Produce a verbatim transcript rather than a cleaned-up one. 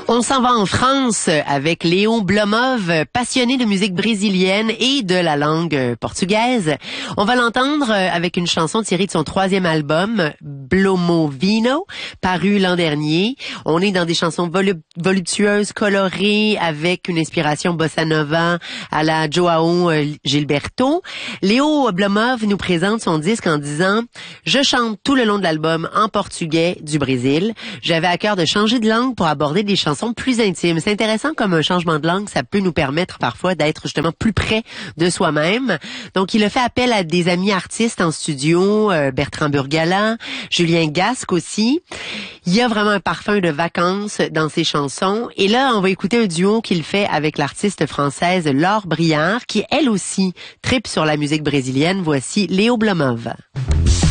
On s'en va en France avec Léo Blomov, passionné de musique brésilienne et de la langue portugaise. On va l'entendre avec une chanson tirée de son troisième album, Blomovino, paru l'an dernier. On est dans des chansons volu- voluptueuses, colorées, avec une inspiration bossa nova à la João Gilberto. Léo Blomov nous présente son disque en disant « Je chante tout le long de l'album en portugais du Brésil. J'avais à cœur de changer de langue pour aborder des chansons plus intimes. » C'est intéressant comme un changement de langue, ça peut nous permettre parfois d'être justement plus près de soi-même. Donc, il a fait appel à des amis artistes en studio, euh, Bertrand Burgala, Julien Gasque aussi. Il y a vraiment un parfum de vacances dans ses chansons. Et là, on va écouter un duo qu'il fait avec l'artiste française Laure Briard, qui elle aussi tripe sur la musique brésilienne. Voici Léo Blomov.